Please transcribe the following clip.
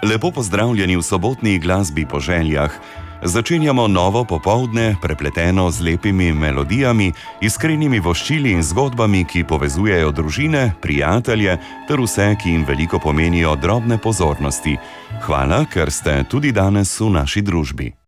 Lepo pozdravljeni v sobotni glasbi po željah. Začenjamo novo popoldne, prepleteno z lepimi melodijami, iskrenimi voščili in zgodbami, ki povezujejo družine, prijatelje ter vse, ki jim veliko pomenijo drobne pozornosti. Hvala, ker ste tudi danes v naši družbi.